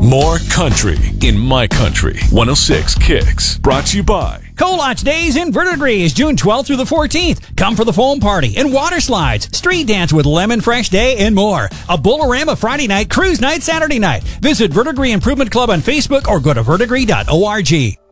More country in my country. 106 Kicks. Brought to you by Colotch Days in Verdigris is June 12th through the 14th. Come for the foam party and water slides, street dance with Lemon Fresh Day, and more. A Bolorama Friday night, cruise night Saturday night. Visit Verdigris Improvement Club on Facebook or go to verdigris.org.